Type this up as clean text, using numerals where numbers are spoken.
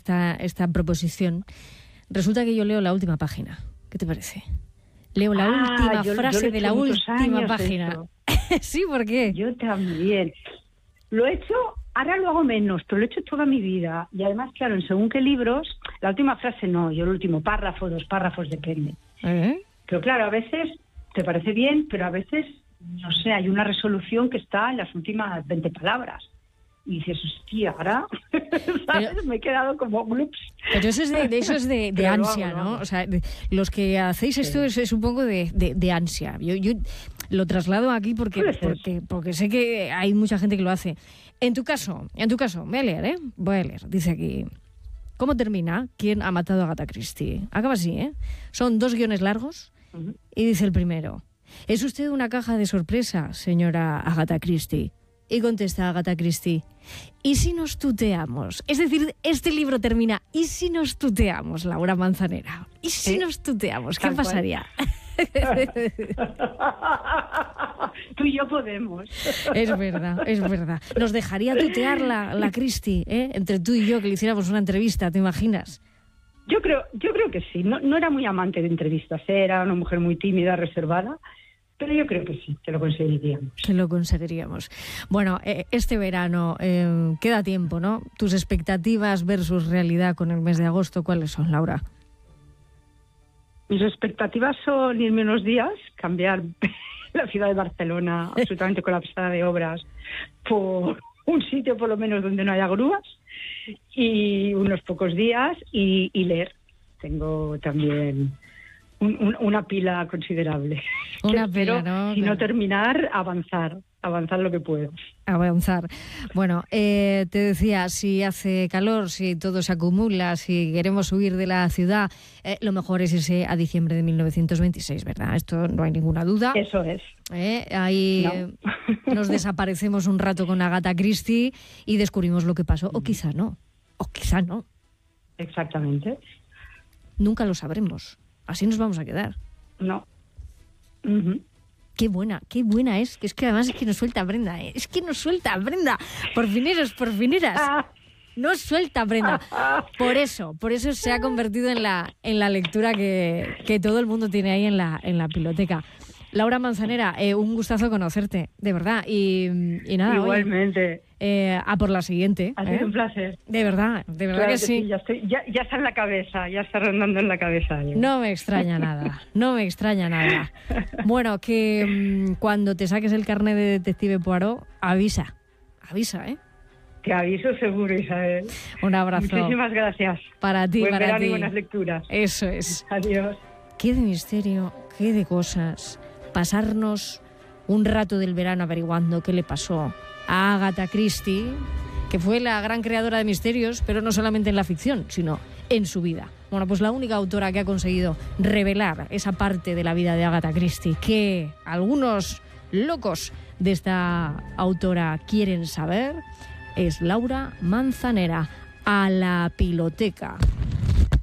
esta proposición, resulta que yo leo la última página. ¿Qué te parece? Leo la última frase de la última página. Sí, ¿por qué? Yo también. Lo he hecho, ahora lo hago menos, pero lo he hecho toda mi vida. Y además, claro, en según qué libros, la última frase no, yo el último párrafo, 2 párrafos, depende. Pero claro, a veces te parece bien, pero a veces, no sé, hay una resolución que está en las últimas 20 palabras. Y dices, hostia, ahora, ¿sabes? Me he quedado como glups. Pero eso es de ansia, ¿no? O sea, los que hacéis esto es un poco de ansia. Yo lo traslado aquí porque sé que hay mucha gente que lo hace. En tu caso, voy a leer, dice aquí. ¿Cómo termina? ¿Quién ha matado a Agatha Christie? Acaba así, ¿eh? Son 2 guiones largos y dice el primero: ¿es usted una caja de sorpresa, señora Agatha Christie? Y contesta Agatha Christie: ¿y si nos tuteamos? Es decir, este libro termina: ¿y si nos tuteamos, Laura Manzanera? ¿Y si nos tuteamos? ¿Qué pasaría? Tú y yo podemos. Es verdad. Nos dejaría tutear la Christie, ¿eh? Entre tú y yo, que le hiciéramos una entrevista, ¿te imaginas? Yo creo que sí. No era muy amante de entrevistas, era una mujer muy tímida, reservada. Pero yo creo que sí, que lo conseguiríamos. Bueno, este verano queda tiempo, ¿no? Tus expectativas versus realidad con el mes de agosto, ¿cuáles son, Laura? Mis expectativas son irme unos días, cambiar la ciudad de Barcelona, absolutamente colapsada de obras, por un sitio por lo menos donde no haya grúas, y unos pocos días y leer. Tengo también una pila considerable. Una pila, ¿no? Si no terminar, avanzar lo que puedo. Avanzar. Bueno, te decía, si hace calor, si todo se acumula, si queremos huir de la ciudad, lo mejor es irse a diciembre de 1926, ¿verdad? Esto no hay ninguna duda. Eso es. Ahí nos desaparecemos un rato con Agatha Christie y descubrimos lo que pasó. O quizá no. Exactamente. Nunca lo sabremos. Así nos vamos a quedar. No. Qué buena es. Es que además es que nos suelta Brenda, ¿eh? Es que nos suelta Brenda. Por fineras. Nos suelta Brenda. Por eso se ha convertido en la lectura que todo el mundo tiene ahí en la biblioteca. Laura Manzanera, un gustazo conocerte, de verdad. Y nada, igualmente. A por la siguiente. Ha sido un placer. De verdad claro que sí. Ya está en la cabeza, ya está rondando en la cabeza. No me extraña nada. Bueno, que cuando te saques el carnet de detective Poirot, avisa, ¿eh? Te aviso seguro, Isabel. Un abrazo. Muchísimas gracias. Para ti, Buen para verano ti. Y buenas lecturas. Eso es. Adiós. Qué de misterio, qué de cosas. Pasarnos un rato del verano averiguando qué le pasó a Agatha Christie, que fue la gran creadora de misterios, pero no solamente en la ficción, sino en su vida. Bueno, pues la única autora que ha conseguido revelar esa parte de la vida de Agatha Christie que algunos locos de esta autora quieren saber es Laura Manzanera. A la piloteca.